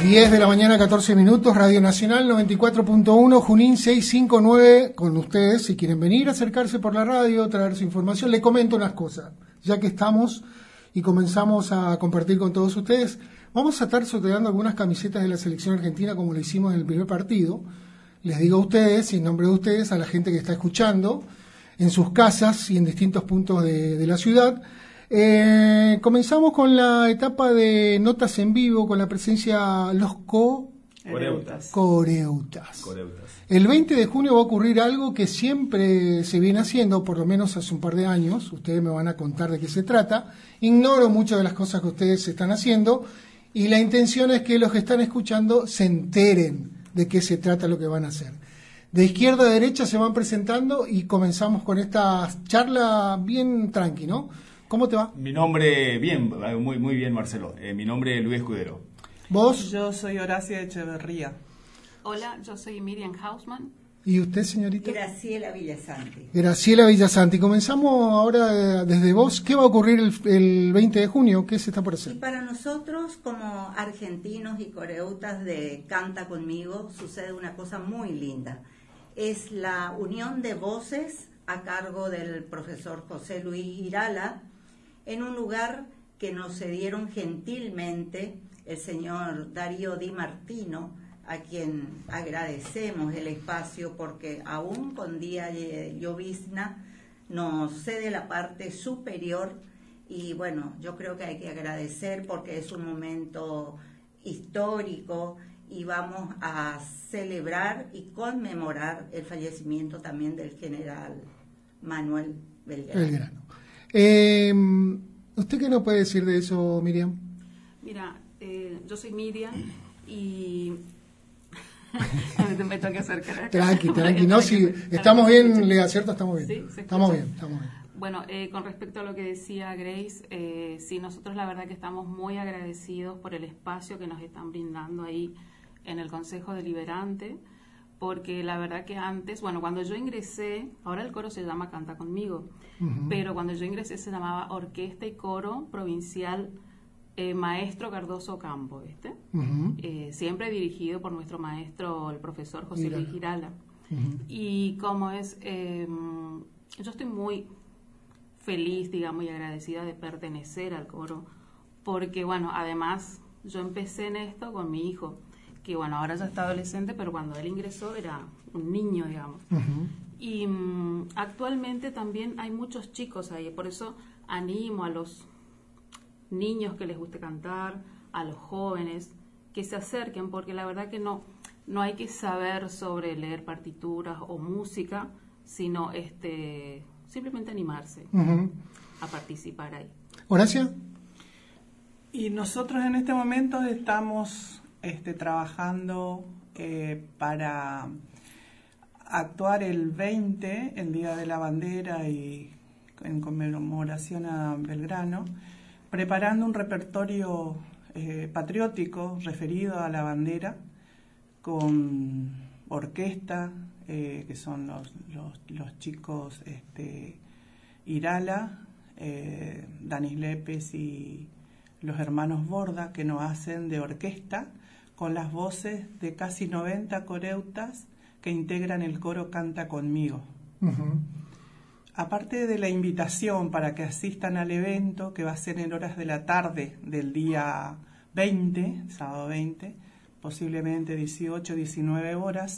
10 de la mañana, 14 minutos, Radio Nacional 94.1, Junín 659, con ustedes. Si quieren venir, acercarse por la radio, traer su información, le comento unas cosas. Ya que estamos y comenzamos a compartir con todos ustedes, vamos a estar sorteando algunas camisetas de la selección argentina como lo hicimos en el primer partido. Les digo a ustedes, y en nombre de ustedes, a la gente que está escuchando, en sus casas y en distintos puntos de la ciudad. Comenzamos con la etapa de notas en vivo con la presencia los Coreutas. El 20 de junio va a ocurrir algo que siempre se viene haciendo, por lo menos hace un par de años. Ustedes me van a contar de qué se trata. Ignoro muchas de las cosas que ustedes están haciendo y la intención es que los que están escuchando se enteren de qué se trata lo que van a hacer. De izquierda a derecha se van presentando y comenzamos con esta charla bien tranqui, ¿no? ¿Cómo te va? Mi nombre, bien, muy bien, Marcelo. Mi nombre es Luis Escudero. ¿Vos? Yo soy Horacia Echeverría. Hola, yo soy Miriam Hausman. ¿Y usted, señorita? Graciela Villasanti. Graciela Villasanti. Comenzamos ahora desde vos. ¿Qué va a ocurrir el 20 de junio? ¿Qué se está por hacer? Y para nosotros, como argentinos y coreutas de Canta Conmigo, sucede una cosa muy linda. Es la unión de voces a cargo del profesor José Luis Girala, en un lugar que nos cedieron gentilmente el señor Darío Di Martino, a quien agradecemos el espacio porque aún con día de llovizna nos cede la parte superior y bueno, yo creo que hay que agradecer porque es un momento histórico y vamos a celebrar y conmemorar el fallecimiento también del general Manuel Belgrano. ¿Usted qué nos puede decir de eso, Miriam? Mira, yo soy Miriam y... me tengo que acercar. Tranqui, no, si estamos bien, le acierto, estamos bien. Sí, estamos bien. Bueno, con respecto a lo que decía Grace, sí, nosotros la verdad que estamos muy agradecidos por el espacio que nos están brindando ahí en el Consejo Deliberante, porque la verdad que antes, bueno, cuando yo ingresé, ahora el coro se llama Canta Conmigo, pero cuando yo ingresé se llamaba Orquesta y Coro Provincial Maestro Cardoso Campo, ¿viste? Siempre dirigido por nuestro maestro, el profesor José Luis Girala. Y como es, yo estoy muy feliz, digamos, y agradecida de pertenecer al coro, porque, bueno, además yo empecé en esto con mi hijo, que bueno, ahora ya está adolescente, pero cuando él ingresó era un niño, digamos. Y actualmente también hay muchos chicos ahí, por eso animo a los niños que les guste cantar, a los jóvenes, que se acerquen, porque la verdad que no hay que saber sobre leer partituras o música, sino simplemente animarse a participar ahí. ¿Horacia? Y nosotros en este momento estamos trabajando para actuar el 20, el Día de la Bandera y en conmemoración a Belgrano, preparando un repertorio patriótico referido a la bandera con orquesta, que son los chicos Irala, Danis Lepes y los hermanos Borda, que nos hacen de orquesta con las voces de casi 90 coreutas que integran el coro Canta Conmigo. Aparte de la invitación para que asistan al evento, que va a ser en horas de la tarde del día 20, sábado 20, posiblemente 18, 19 horas,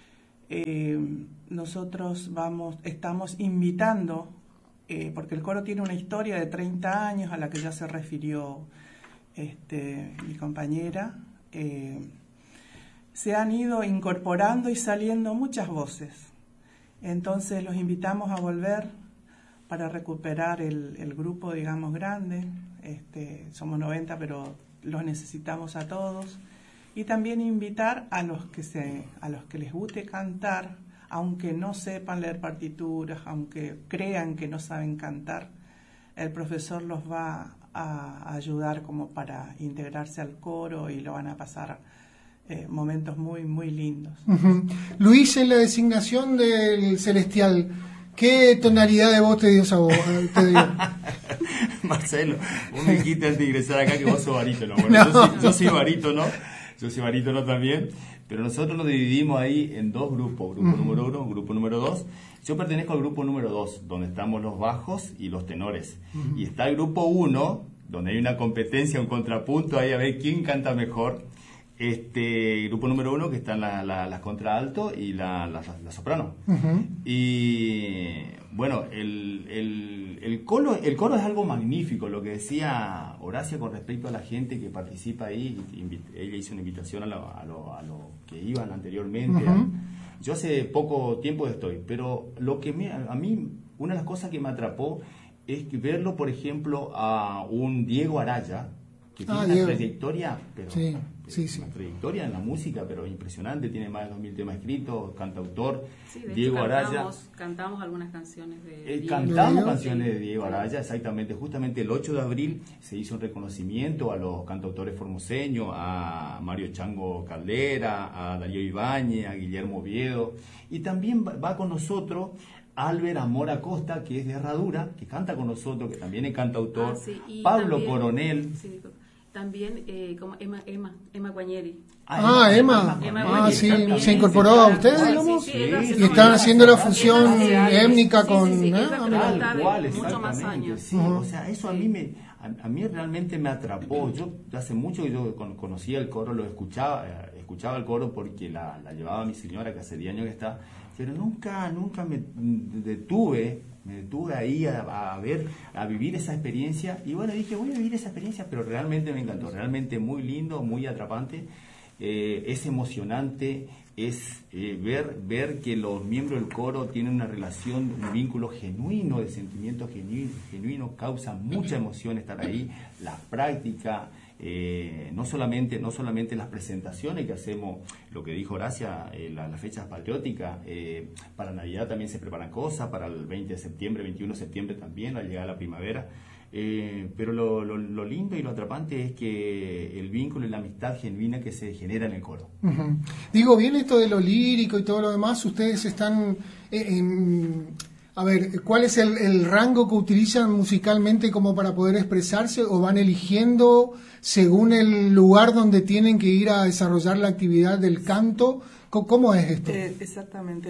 nosotros estamos invitando, porque el coro tiene una historia de 30 años a la que ya se refirió mi compañera. Se han ido incorporando y saliendo muchas voces. Entonces los invitamos a volver para recuperar el grupo, digamos, grande. Somos 90, pero los necesitamos a todos. Y también invitar a los que les guste cantar, aunque no sepan leer partituras, aunque crean que no saben cantar, el profesor los va a ayudar como para integrarse al coro y lo van a pasar momentos muy, muy lindos. Luis, en la designación del celestial, ¿qué tonalidad de voz te dio esa voz? Marcelo, vos me dijiste antes de ingresar acá que vos sos barítono. Bueno, no. yo soy barítono. yo soy barítono también, pero nosotros nos dividimos ahí en dos grupos, grupo número 1, grupo número 2. Yo pertenezco al grupo número 2, donde estamos los bajos y los tenores. Y está el grupo 1, donde hay una competencia, un contrapunto ahí a ver quién canta mejor. Grupo número 1, que están las contraalto y la soprano. Y bueno, el coro es algo magnífico. Lo que decía Horacia con respecto a la gente que participa ahí, ella hizo una invitación a lo que iban anteriormente. Yo hace poco tiempo estoy, pero lo que a mí, una de las cosas que me atrapó es verlo, por ejemplo, a un Diego Araya, que tiene una trayectoria, pero una trayectoria en la música, pero impresionante, tiene más de 2000 temas escritos, cantautor. Sí, de Diego hecho, Araya. Cantamos algunas canciones de Diego. Cantamos canciones de Diego Araya, exactamente. Justamente el 8 de abril se hizo un reconocimiento a los cantautores formoseños, a Mario Chango Caldera, a Darío Ibáñez, a Guillermo Oviedo, y también va con nosotros Albert Amor Acosta, que es de Herradura, que canta con nosotros, que también es cantautor, Pablo también, Coronel. También como Emma Guañeri. Emma. Sí, también, se incorporó a ustedes, digamos. Y están haciendo la fusión étnica con... Tal cual, mucho más años. Sí, o sea, eso a mí realmente me atrapó. Yo hace mucho que yo conocía el coro, lo escuchaba el coro porque la llevaba mi señora, que hace 10 años que está, pero nunca me detuve ahí a vivir esa experiencia. Y bueno, dije, voy a vivir esa experiencia, pero realmente me encantó, realmente muy lindo, muy atrapante. Es emocionante, es ver que los miembros del coro tienen una relación, un vínculo genuino, de sentimiento genuino, causa mucha emoción estar ahí, la práctica. No solamente las presentaciones que hacemos, lo que dijo Horacia, las fechas patrióticas, para Navidad también se preparan cosas, para el 20 de septiembre, 21 de septiembre también, al llegar a la primavera, pero lo lindo y lo atrapante es que el vínculo y la amistad genuina que se genera en el coro. Digo, bien esto de lo lírico y todo lo demás, ustedes están... A ver, ¿cuál es el rango que utilizan musicalmente como para poder expresarse, o van eligiendo según el lugar donde tienen que ir a desarrollar la actividad del canto? ¿Cómo es esto? Exactamente.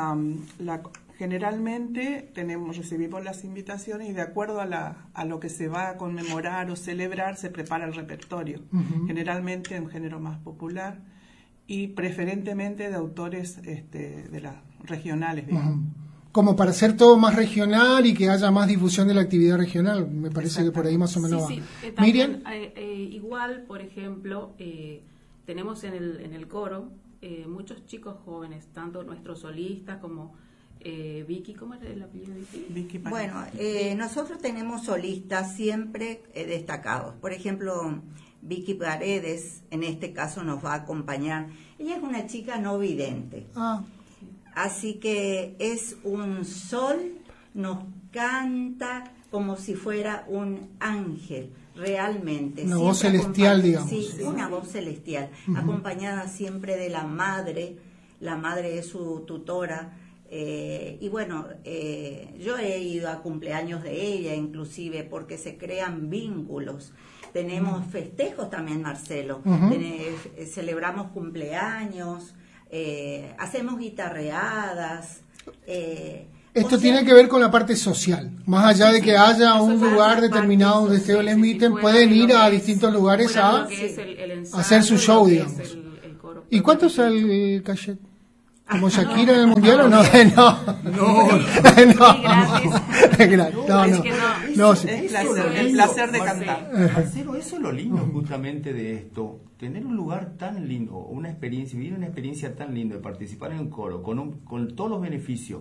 Generalmente recibimos las invitaciones y de acuerdo a lo que se va a conmemorar o celebrar se prepara el repertorio. Generalmente en género más popular y preferentemente de autores de las regionales, digamos. Como para hacer todo más regional y que haya más difusión de la actividad regional. Me parece que por ahí más o menos va. También, igual, por ejemplo, tenemos en el coro muchos chicos jóvenes, tanto nuestros solistas como Vicky. ¿Cómo era el apellido de Vicky? Bueno, nosotros tenemos solistas siempre destacados. Por ejemplo, Vicky Paredes, en este caso, nos va a acompañar. Ella es una chica no vidente. Así que es un sol, nos canta como si fuera un ángel, realmente. Una voz celestial, digamos. Sí, una voz celestial, acompañada siempre de la madre es su tutora. Y bueno, yo he ido a cumpleaños de ella, inclusive, porque se crean vínculos. Tenemos festejos también, Marcelo. Celebramos cumpleaños. Hacemos guitarreadas. Esto tiene que ver con la parte social. Más allá de que haya un lugar determinado donde ustedes les inviten, pueden ir a distintos lugares a hacer su show, digamos. ¿Y cuánto es el cachet? ¿Como Shakira en el Mundial o no? No. El placer de cantar. Marcelo, eso es lo lindo justamente de esto. Tener un lugar tan lindo, vivir una experiencia tan linda de participar en un coro, con todos los beneficios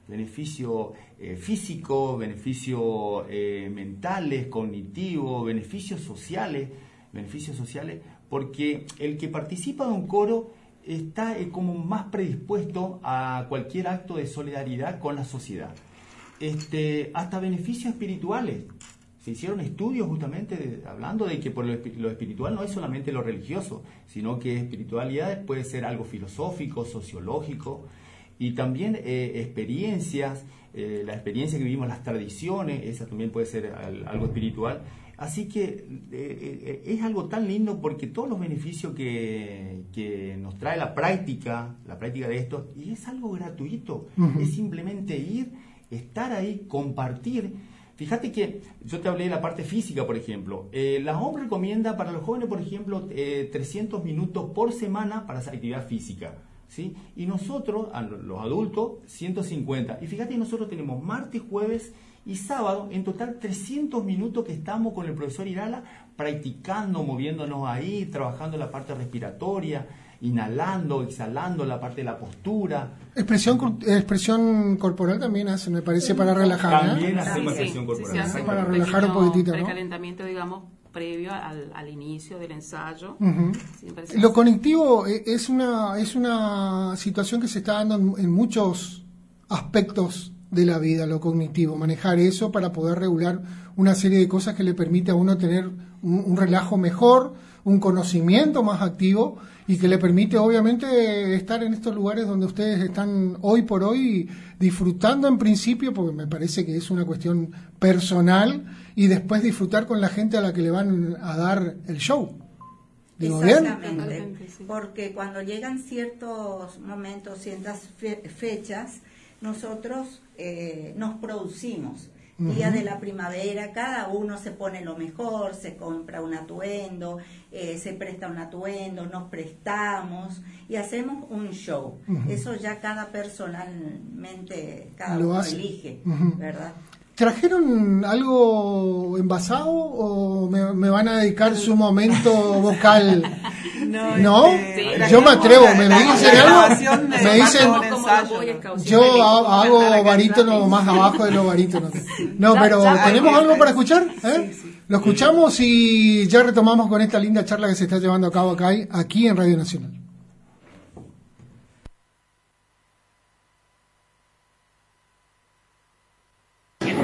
físicos, beneficios mentales, cognitivos, beneficios sociales, porque el que participa de un coro está como más predispuesto a cualquier acto de solidaridad con la sociedad. Hasta beneficios espirituales. Se hicieron estudios justamente hablando de que por lo espiritual no es solamente lo religioso, sino que espiritualidad puede ser algo filosófico, sociológico, y también experiencias, la experiencia que vivimos, las tradiciones, esa también puede ser algo espiritual. Así que es algo tan lindo porque todos los beneficios que nos trae la práctica de esto, y es algo gratuito, es simplemente ir, estar ahí, compartir. Fíjate que yo te hablé de la parte física, por ejemplo. La OMS recomienda para los jóvenes, por ejemplo, 300 minutos por semana para hacer actividad física, ¿sí? Y nosotros, los adultos, 150. Y fíjate que nosotros tenemos martes, jueves y sábado, en total 300 minutos que estamos con el profesor Irala practicando, moviéndonos ahí, trabajando la parte respiratoria, inhalando, exhalando, la parte de la postura. Expresión corporal también hace, me parece, para relajar. También hacemos expresión corporal. Sí, para relajar un poquitito, ¿no? Precalentamiento, digamos, previo al inicio del ensayo. Lo cognitivo es una situación que se está dando en muchos aspectos de la vida, lo cognitivo, manejar eso para poder regular una serie de cosas que le permite a uno tener un relajo mejor, un conocimiento más activo y que le permite obviamente estar en estos lugares donde ustedes están hoy por hoy disfrutando en principio, porque me parece que es una cuestión personal, y después disfrutar con la gente a la que le van a dar el show. ¿Digo bien? Exactamente, porque cuando llegan ciertos momentos, ciertas fechas, nosotros nos producimos. Día de la primavera, cada uno se pone lo mejor, se compra un atuendo, se presta un atuendo, nos prestamos y hacemos un show. Eso ya cada personalmente, cada uno elige, ¿verdad? ¿Trajeron algo envasado o me van a dedicar su momento vocal? ¿No? Yo me atrevo, me dicen algo, me dicen, yo hago barítono más abajo de los barítonos. No, pero ¿tenemos algo para escuchar? Lo escuchamos y ya retomamos con esta linda charla que se está llevando a cabo acá, aquí en Radio Nacional.